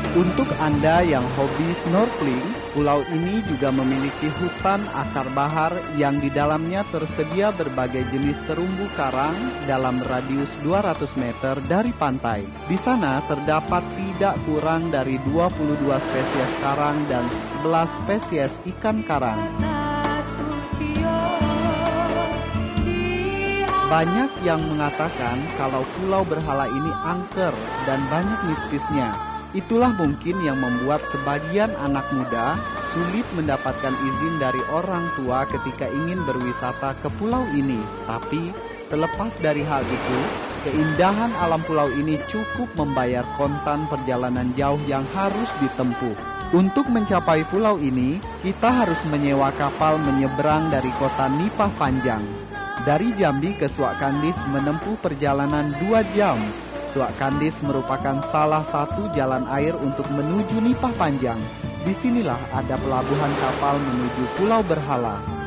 Untuk Anda yang hobi snorkeling, pulau ini juga memiliki hutan akar bahar yang di dalamnya tersedia berbagai jenis terumbu karang dalam radius 200 meter dari pantai. Di sana terdapat tidak kurang dari 22 spesies karang dan 11 spesies ikan karang. Banyak yang mengatakan kalau Pulau Berhala ini angker dan banyak mistisnya. Itulah mungkin yang membuat sebagian anak muda sulit mendapatkan izin dari orang tua ketika ingin berwisata ke pulau ini. Tapi selepas dari hal itu, keindahan alam pulau ini cukup membayar kontan perjalanan jauh yang harus ditempuh. Untuk mencapai pulau ini, kita harus menyewa kapal menyeberang dari kota Nipah Panjang. Dari Jambi ke Suakandis menempuh perjalanan 2 jam. Suakandis merupakan salah satu jalan air untuk menuju Nipah Panjang. Disinilah ada pelabuhan kapal menuju Pulau Berhala.